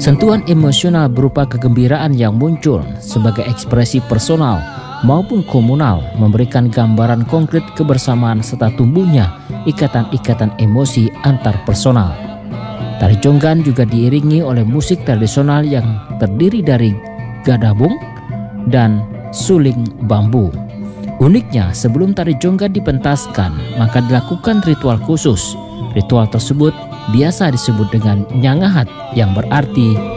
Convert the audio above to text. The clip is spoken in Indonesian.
Sentuhan emosional berupa kegembiraan yang muncul sebagai ekspresi personal maupun komunal memberikan gambaran konkret kebersamaan serta tumbuhnya ikatan-ikatan emosi antar personal. Tari Jonggan juga diiringi oleh musik tradisional yang terdiri dari gadabung dan suling bambu. Uniknya, sebelum tari Jonggan dipentaskan, maka dilakukan ritual khusus. Ritual tersebut biasa disebut dengan nyangahat yang berarti